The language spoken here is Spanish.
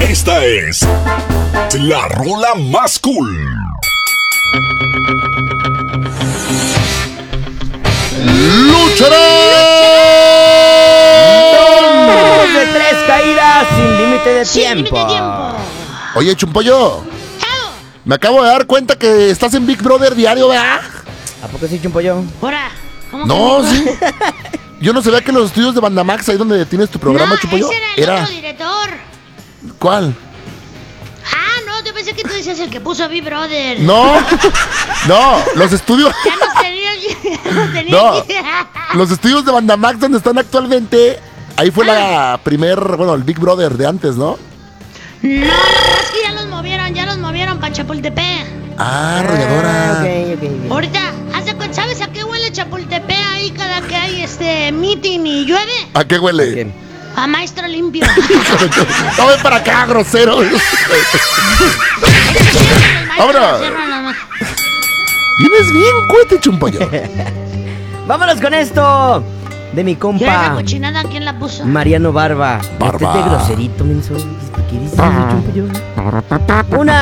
Esta es la rola más cool. ¡Lucharán! De 3 caídas sin límite de tiempo. Oye, Chumpollo, me acabo de dar cuenta que estás en Big Brother diario, ¿verdad? ¿A poco sí, Chumpollo? Ahora, ¿cómo No, que sí. Yo no sabía que los estudios de Bandamax, ahí donde tienes tu programa, no, Chumpollo, ese era el otro director. ¿Cuál? Ah, no, yo pensé que tú decías el que puso a Big Brother. No, los estudios. Ya no tenía. No, los estudios de Bandamax donde están actualmente, ahí fue el Big Brother de antes, ¿no? No, la verdad es que ya los movieron para Chapultepec. Ah, arrolladora. Ok. Ahorita, ¿sabes a qué huele Chapultepec ahí cada que hay meeting y llueve? ¿A qué huele? Bien. A maestro limpio. No, ven para acá, grosero. ¡Vámonos! Vienes bien, cohete, Chumpollo. Vámonos con esto de mi ¿Y la compa cochinada quién la puso? Mariano Barba. Barba. Este es de groserito, menso. ¿Por qué dices eso, Chumpollo? Una